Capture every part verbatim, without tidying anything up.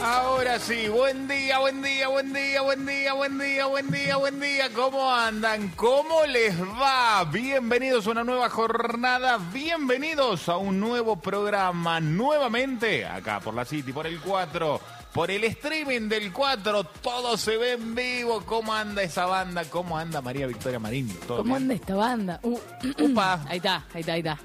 Ahora sí, buen día, buen día, buen día, buen día, buen día, buen día, buen día. ¿Cómo andan? ¿Cómo les va? Bienvenidos a una nueva jornada, bienvenidos a un nuevo programa, nuevamente acá por la City, por el cuatro, por el streaming del cuatro, todo se ve en vivo. ¿Cómo anda esa banda? ¿Cómo anda María Victoria Marín? ¿Cómo bien? anda esta banda? Uh, Upa. Ahí está, ahí está, ahí está.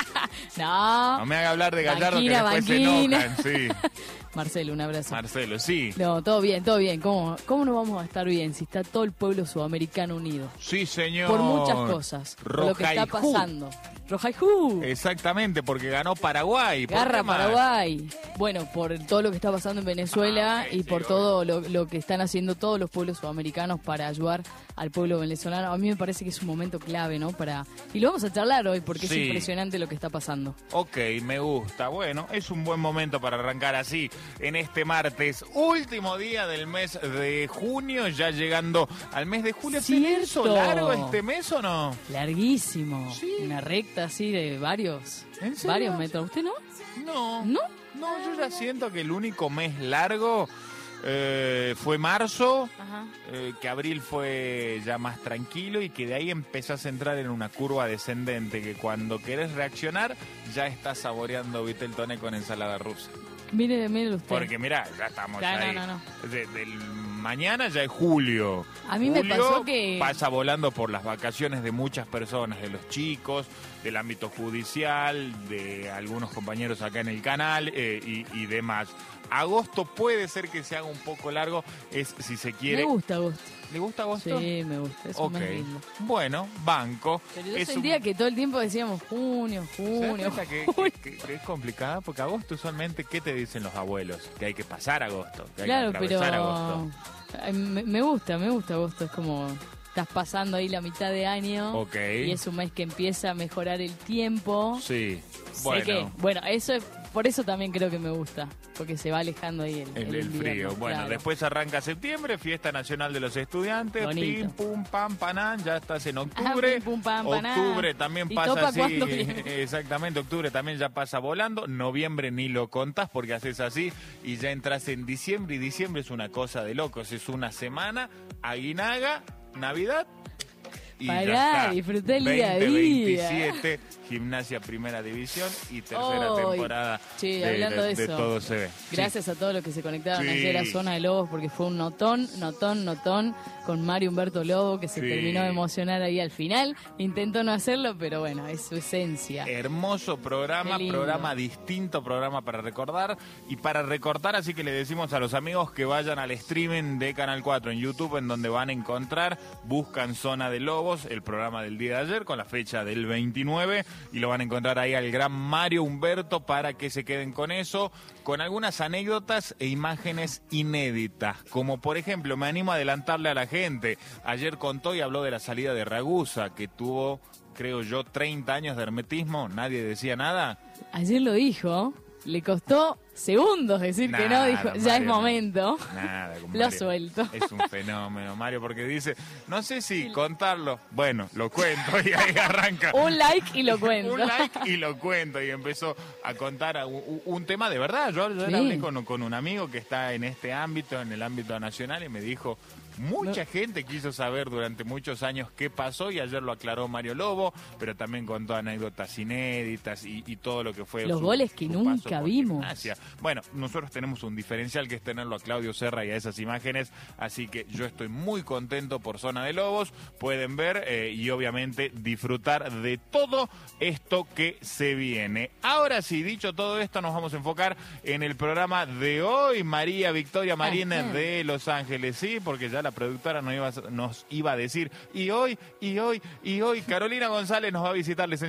No. No me haga hablar de Gallardo, banquina, que después banquina. se enojan, sí. Marcelo, un abrazo. Marcelo, sí. No, todo bien, todo bien. ¿Cómo, ¿Cómo no vamos a estar bien si está todo el pueblo sudamericano unido? Sí, señor. Por muchas cosas. Por lo que está pasando. Rojaijú. Exactamente, porque ganó Paraguay. Garra Paraguay. Bueno, por todo lo que está pasando en Venezuela ah, y por sí, todo lo, lo que están haciendo todos los pueblos sudamericanos para ayudar al pueblo venezolano. A mí me parece que es un momento clave, ¿no? Para Y lo vamos a charlar hoy porque sí. Es impresionante lo que está pasando. Ok, me gusta. Bueno, es un buen momento para arrancar así en este martes, último día del mes de junio, ya llegando al mes de julio. ¿Es largo este mes o no? Larguísimo. Sí. Una recta así de varios, varios metros. ¿Usted no? No. ¿No? No, yo ya siento que el único mes largo eh, fue marzo, eh, que abril fue ya más tranquilo y que de ahí empezás a entrar en una curva descendente que cuando querés reaccionar ya estás saboreando vitel toné con ensalada rusa. Mire, mire usted. Porque mirá, ya estamos ya, ahí. No, no, no. De, del mañana ya es julio. A mí julio me pasó que... pasa volando por las vacaciones de muchas personas, de los chicos, del ámbito judicial, de algunos compañeros acá en el canal eh, y, y demás. Agosto puede ser que se haga un poco largo, es si se quiere. Me gusta agosto. ¿Le gusta agosto? Sí, me gusta, es okay. más lindo. Bueno, banco. Pero yo es sentía un... que todo el tiempo decíamos junio, junio, ¿Sabes que, junio? Que, que, que es complicada? Porque agosto usualmente, ¿qué te dicen los abuelos? Que hay que pasar agosto, que hay claro, que atravesar pero... agosto. Me, me gusta, me gusta agosto, es como... Estás pasando ahí la mitad de año okay. Y es un mes que empieza a mejorar el tiempo. Sí, bueno. Sé que, bueno, eso es, por eso también creo que me gusta, porque se va alejando ahí el, el, el, el frío. Bueno, claro. Después arranca septiembre, Fiesta Nacional de los Estudiantes, bonito. Pim, pum, pam, panán, ya estás en octubre. Ah, pim, pum, pam, octubre también ¿Y pasa así. Viene? Exactamente, octubre también ya pasa volando. Noviembre ni lo contás porque haces así y ya entras en diciembre y diciembre es una cosa de locos. Es una semana, aguinaga, Navidad. Y Pará, disfruté el día a día. veinte veintisiete, Gimnasia Primera División y tercera oh, temporada sí, de, hablando de, de, eso. de Todo Se Ve. Gracias sí. a todos los que se conectaron sí. ayer a Zona de Lobos porque fue un notón, notón, notón con Mario Humberto Lobo que se sí. terminó de emocionar ahí al final. Intentó no hacerlo, pero bueno, es su esencia. Hermoso programa, programa distinto, programa para recordar y para recortar, así que le decimos a los amigos que vayan al streaming de Canal cuatro en YouTube en donde van a encontrar, buscan Zona de Lobos, el programa del día de ayer con la fecha del veintinueve y lo van a encontrar ahí al gran Mario Humberto para que se queden con eso, con algunas anécdotas e imágenes inéditas, como por ejemplo, me animo a adelantarle a la gente, ayer contó y habló de la salida de Ragusa, que tuvo, creo yo, treinta años de hermetismo, nadie decía nada. Ayer lo dijo, le costó segundos decir nada, que no, dijo, ya Mario, es momento. Nada, lo Mario, suelto. Es un fenómeno, Mario, porque dice, no sé si contarlo, bueno, lo cuento y ahí arranca. Un like y lo cuento. Un like y lo cuento y empezó a contar un, un tema de verdad. Yo, yo sí. hablé con, con un amigo que está en este ámbito, en el ámbito nacional, y me dijo, mucha no. gente quiso saber durante muchos años qué pasó y ayer lo aclaró Mario Lobo, pero también contó anécdotas inéditas y, y todo lo que fue los su, goles que nunca vimos. Gimnasia. Bueno, nosotros tenemos un diferencial que es tenerlo a Claudio Serra y a esas imágenes, así que yo estoy muy contento por Zona de Lobos, pueden ver eh, y obviamente disfrutar de todo esto que se viene. Ahora sí, dicho todo esto, nos vamos a enfocar en el programa de hoy, María Victoria Marín de Los Ángeles, sí, porque ya la productora nos iba, nos iba a decir, y hoy, y hoy, y hoy, Carolina González nos va a visitar, les